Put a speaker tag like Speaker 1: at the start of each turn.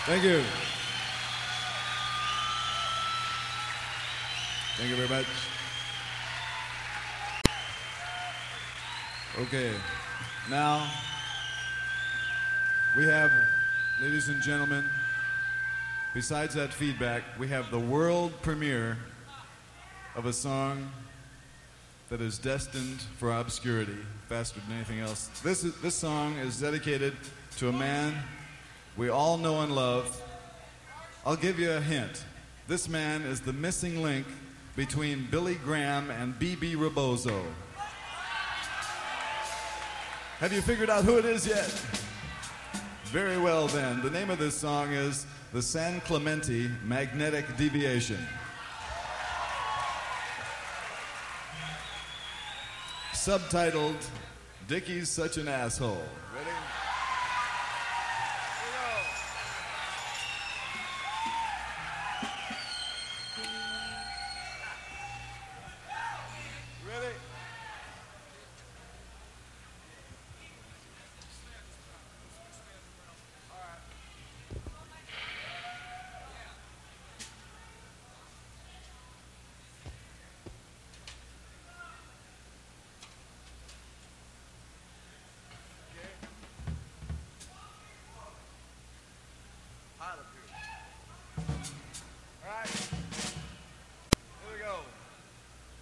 Speaker 1: Thank you. Thank you very much. Okay, now we have, ladies and gentlemen, besides that feedback, we have the world premiere of a song that is destined for obscurity faster than anything else. This song is dedicated to a man we all know and love. I'll give you a hint. This man is the missing link between Billy Graham and B.B. Rebozo. Have you figured out who it is yet? Very well then. The name of this song is The San Clemente Magnetic Deviation. Subtitled, Dickie's Such an Asshole.